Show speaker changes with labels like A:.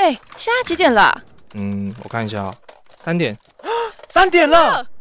A: 哎，现在几点了？
B: 我看一下哦，3点。
C: 3点了。